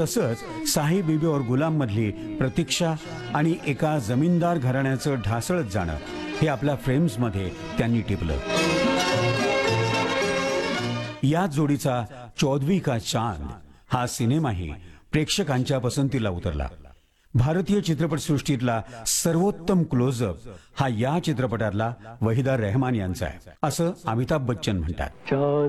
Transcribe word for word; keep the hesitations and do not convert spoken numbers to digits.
तसंच साहिब बीबी और गुलाम मधली प्रतीक्षा आणि एका जमीनदार घराण्याचं ढासळत जाणं हे आपल्या फ्रेम्स मध्ये त्यांनी टिपलं. या जोडीचा चौदवी का चांद हा सिनेमाही प्रेक्षकांच्या पसंतीला उतरला. भारतीय चित्रपटसृष्टीतला सर्वोत्तम क्लोजअप हा या चित्रपटातला वहिदा रहमान यांचा आहे असं अमिताभ बच्चन म्हणतात.